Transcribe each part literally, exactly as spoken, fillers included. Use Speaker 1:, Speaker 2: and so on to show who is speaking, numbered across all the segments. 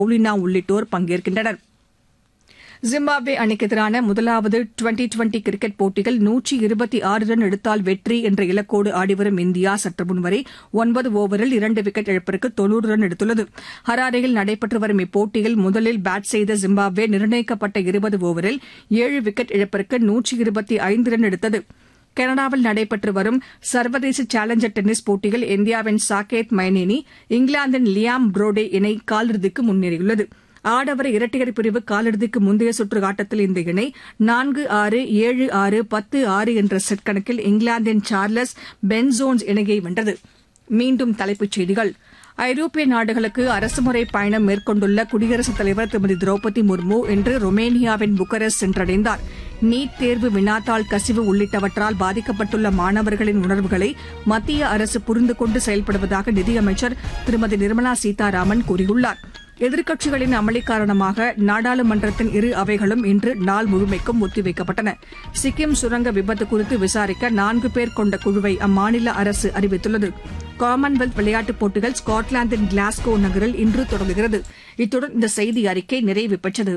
Speaker 1: மௌலினா உள்ளிட்டோர் பங்கேற்கின்றனர். ஜிம்பாப்வே அணிக்கு எதிரான முதலாவது டுவெண்டி டுவெண்டி கிரிக்கெட் போட்டியில் நூற்று இருபத்தி ஆறு ரன் எடுத்தால் வெற்றி என்ற இலக்கோடு ஆடிவரும் இந்தியா சற்று முன்வரை ஒன்பது ஓவரில் இரண்டு விக்கெட் இழப்பிற்கு தொன்னூறு ரன் எடுத்துள்ளது. ஹராரேயில் நடைபெற்று வரும் இப்போட்டியில் முதலில் பேட் செய்த ஜிம்பாப்வே நிர்ணயிக்கப்பட்ட இருபது ஓவரில் ஏழு விக்கெட் இழப்பிற்கு நூற்று இருபத்தி ஐந்து ரன் எடுத்தது. கனடாவில் நடைபெற்று வரும் சர்வதேச சேலஞ்சர் டென்னிஸ் போட்டியில் இந்தியாவின் சாகேத் மைனேனி இங்கிலாந்தின் லியாம் புரோடே இணை காலிறுதிக்கு முன்னேறியுள்ளது. ஆடவர் இரட்டையர் பிரிவு காலிறுதிக்கு முந்தைய சுற்று ஆட்டத்தில் இந்த இணை நான்கு ஆறு ஏழு ஆறு பத்து ஆறு என்ற செட் கணக்கில் இங்கிலாந்தின் சார்லஸ் பென்சோன்ஸ் இணையை வென்றது. மீண்டும் தலைப்புச் செய்திகள். ஐரோப்பிய நாடுகளுக்கு அரசுமுறை பயணம் மேற்கொண்டுள்ள குடியரசுத் தலைவர் திருமதி திரௌபதி முர்மு இன்று ரொமேனியாவின் புக்கரெஸ்ட் சென்றடைந்தார். நீட் தேர்வு வினாத்தாள் கசிவு உள்ளிட்டவற்றால் பாதிக்கப்பட்டுள்ள மாணவர்களின் உணர்வுகளை மத்திய அரசு புரிந்து கொண்டு செயல்படுவதாக நிதியமைச்சர் திருமதி நிர்மலா சீதாராமன் கூறியுள்ளார். எதிர்க்கட்சிகளின் அமளி காரணமாக நாடாளுமன்றத்தின் இரு அவைகளும் இன்று நாள் முழுமைக்கும் ஒத்திவைக்கப்பட்டன. சிக்கிம் சுரங்க விபத்து குறித்து விசாரிக்க நான்கு பேர் கொண்ட குழுவை அம்மாநில அரசு அறிவித்துள்ளது. காமன்வெல்த் விளையாட்டுப் போட்டிகள் ஸ்காட்லாந்தின் கிளாஸ்கோ நகரில் இன்று தொடங்குகிறது. இத்துடன் இந்த செய்தி அறிக்கை நிறைவு பெற்றது.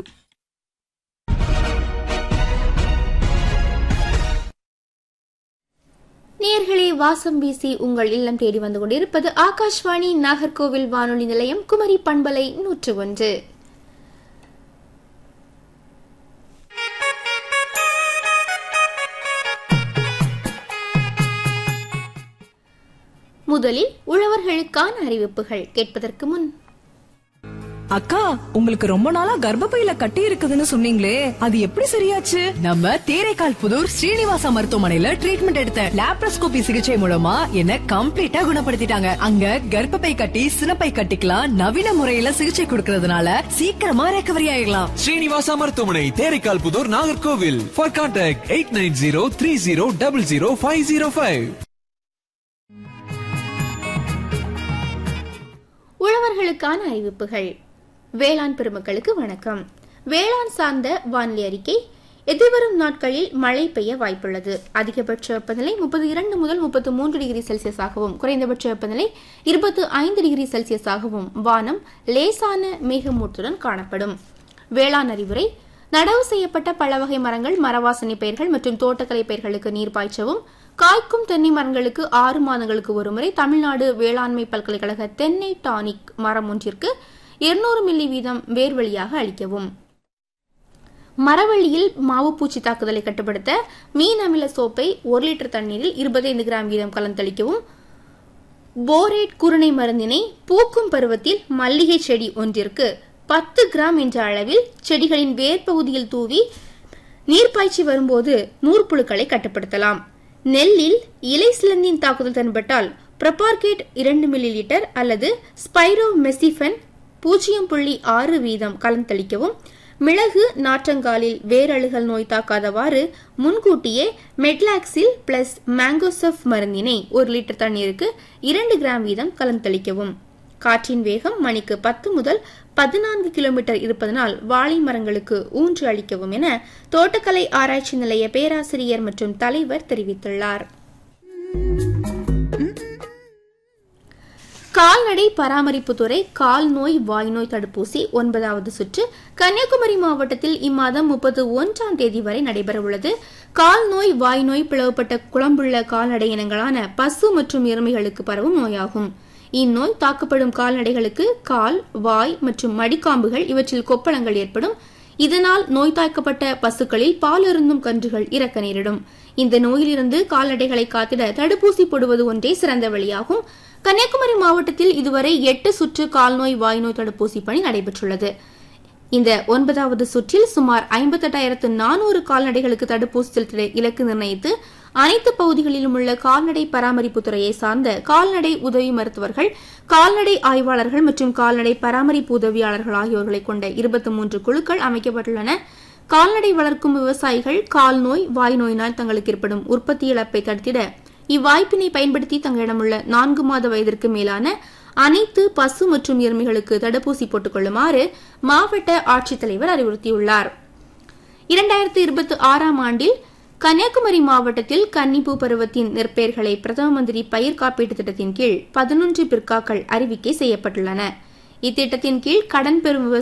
Speaker 2: நேயர்களே, வாசம் வீசி உங்கள் இல்லம் தேடி வந்து கொண்டிருப்பது ஆகாஷ்வாணி நாகர்கோவில் வானொலி நிலையம் குமரி பண்பலை நூற்று ஒன்று. முதலில் உழவர்களுக்கான அறிவிப்புகள் கேட்பதற்கு முன்,
Speaker 3: அக்கா, உங்களுக்கு ரொம்ப நாளா கர்ப்பப்பையில கட்டி இருக்குதுன்னு சொன்னீங்களே, அது எப்படி சரியாச்சு?
Speaker 4: நம்ம தேரைக்கால் புதூர் ஸ்ரீனிவாசா மருத்துவமனையில ட்ரீட்மெண்ட் எடுத்தேன். லாப்ரோஸ்கோபி சிகிச்சை மூலமா என்ன கம்ப்ளீட்டா குணப்படுத்திட்டாங்க. அங்க கர்ப்பப்பை கட்டி சினப்பை கட்டிக்கலாம் நவீன முறையில சிகிச்சை கொடுக்கறதுனால சீக்கிரமா ரெக்கவரி ஆயிடலாம்.
Speaker 5: ஸ்ரீனிவாசா மருத்துவமனை, Theraikkal Pudur, Nagercoil. For contact eight nine zero three zero double zero five zero five.
Speaker 2: உழவர்களுக்கான அறிவிப்புகள். வேளாண் பெருமக்களுக்கு வணக்கம். வேளாண் சார்ந்த வானிலை அறிக்கை. எதிர்வரும் நாட்களில் மழை பெய்ய வாய்ப்புள்ளது. அதிகபட்ச வெப்பநிலை முப்பத்தி இரண்டு முதல் முப்பத்தி மூன்று டிகிரி செல்சியஸாகவும் குறைந்தபட்ச வெப்பநிலை இருபத்தி ஐந்து டிகிரி செல்சியஸாகவும் வானம் லேசான மேகமூட்டத்துடன் காணப்படும். வேளாண் அறிவுரை. நடவு செய்யப்பட்ட பழவகை மரங்கள், மரவாசனை பயிர்கள் மற்றும் தோட்டக்கலை பயிர்களுக்கு நீர் பாய்ச்சவும். காய்க்கும் தென்னை மரங்களுக்கு ஆறு மாதங்களுக்கு ஒருமுறை தமிழ்நாடு வேளாண்மை பல்கலைக்கழக தென்னை டானிக் மரம் ஒன்றிற்கு இருநூறு மில்லி வீதம் வேர் வழியாக அளிக்கவும். மரவள்ளியில் மாவு பூச்சி தாக்குதலை கட்டுப்படுத்த மீன் அமில சோப்பை ஒரு லிட்டர் தண்ணீரில் இருபத்தைந்து கிராம் வீதம் கலந்தளிக்கவும். போரேட் குருணை மருந்தினை பூக்கும் பருவத்தில் மல்லிகை செடி ஒன்றிற்கு பத்து கிராம் என்ற அளவில் செடிகளின் வேர் பகுதியில் தூவி நீர்ப்பாய்ச்சி வரும்போது நூற்புழுக்களை கட்டுப்படுத்தலாம். நெல்லில் இலை சிலந்தின் தாக்குதல் தென்பட்டால் ப்ரொபார்கேட் இரண்டு மில்லி லிட்டர் அல்லது ஸ்பைரோ மெசிஃபன் பூஜ்ஜியம் புள்ளி ஆறு வீதம் கலந்தளிக்கவும். மிளகு நாற்றங்காலில் வேரழுகல் நோய் தாக்காதவாறு முன்கூட்டியே மெட்லாக்சில் பிளஸ் மேங்கோசப் மருந்தினை ஒரு லிட்டர் தண்ணீருக்கு இரண்டு கிராம் வீதம் கலந்தளிக்கவும். காற்றின் வேகம் மணிக்கு பத்து முதல் பதினான்கு கிலோமீட்டர் இருப்பதனால் வாழை மரங்களுக்கு ஊன்று அளிக்கவும் என தோட்டக்கலை ஆராய்ச்சி நிலைய பேராசிரியர் மற்றும் தலைவர் தெரிவித்துள்ளார். கால்நடை பராமரிப்புத்துறை கால் நோய் வாய் நோய் தடுப்பூசி ஒன்பதாவது சுற்று கன்னியாகுமரி மாவட்டத்தில் இம்மாதம் முப்பத்தி ஒன்றாம் தேதி வரை நடைபெறவுள்ளது. கால் நோய் வாய் நோய் பிளவுபட்ட குளம்புள்ள கால்நடை இனங்களான பசு மற்றும் எருமைகளுக்கு பரவும் நோயாகும். இந்நோய் தாக்கப்படும் கால்நடைகளுக்கு கால், வாய் மற்றும் மடிக்காம்புகள் இவற்றில் கொப்பளங்கள் ஏற்படும். இதனால் நோய் தாக்கப்பட்ட பசுக்களில் பால் அருந்தும் கன்றுகள் இறக்க நேரிடும். இந்த நோயிலிருந்து கால்நடைகளை காத்திட தடுப்பூசி போடுவது ஒன்றே சிறந்த வழியாகும். கன்னியாகுமரி மாவட்டத்தில் இதுவரை எட்டு சுற்று கால்நோய் வாய்நோய் தடுப்பூசி பணி நடைபெற்றுள்ளது. இந்த ஒன்பதாவது சுற்றில் சுமார் ஐம்பத்தி எட்டாயிரத்து நானூறு கால்நடைகளுக்கு தடுப்பூசி செலுத்த இலக்கு நிர்ணயித்து அனைத்து பகுதிகளிலும் உள்ள கால்நடை பராமரிப்பு துறையை சார்ந்த கால்நடை உதவி மருத்துவர்கள், கால்நடை ஆய்வாளர்கள் மற்றும் கால்நடை பராமரிப்பு உதவியாளர்கள் ஆகியோர்களை கொண்ட இருபத்தி மூன்று குழுக்கள் அமைக்கப்பட்டுள்ளன. கால்நடை வளர்க்கும் விவசாயிகள் கால் நோய் வாய் நோயினால் தங்களுக்கு ஏற்படும் உற்பத்தி இழப்பை தடுத்திட இவ்வாய்ப்பினை பயன்படுத்தி தங்களிடமுள்ள நான்கு மாத வயதிற்கு மேலான அனைத்து பசு மற்றும் எருமைகளுக்கு தடுப்பூசி போட்டுக் கொள்ளுமாறு மாவட்ட ஆட்சித்தலைவர் அறிவுறுத்தியுள்ளார். இரண்டாயிரத்தி இருபத்தி ஆறாம் ஆண்டில் கன்னியாகுமரி மாவட்டத்தில் கன்னிப்பூ பருவத்தின் நெற்பெயர்களை பிரதம மந்திரி பயிர் காப்பீட்டு திட்டத்தின் கீழ் பதினொன்று பிற்காக்கள் அறிவிக்கை செய்யப்பட்டுள்ளன. இத்திட்டத்தின் கீழ் கடன் பெறும்